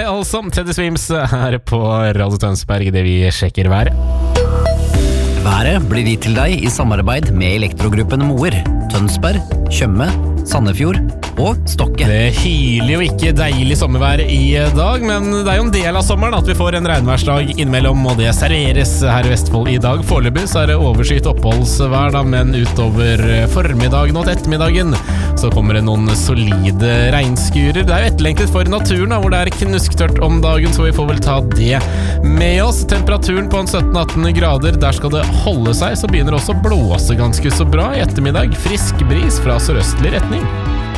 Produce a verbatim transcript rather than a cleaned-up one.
deg altså, Teddy Swims her på Radio Tønsberg, det vi sjekker været. Været blir gitt til deg i samarbeid med elektrogruppen Moer, Tønsberg, Tjøme, Sandefjord og Stokke. Det hyler jo ikke deilig sommervær i dag, men det er jo en del av sommeren at vi får en regnværsdag innimellom, og det serveres her i Vestfold i dag. Foreløpig så er det overskyet oppholdsvær da, men utover formiddagen og til ettermiddagen så kommer det noen solide regnskurer. Det er jo etterlengtet for naturen da, hvor det er knusktørt om dagen, så vi får vel ta det med oss. Temperaturen på en sytten til atten grader, der skal det holde seg, så begynner det også å blåse ganske så bra i ettermiddag. Frisk bris fra sørøstlig retning.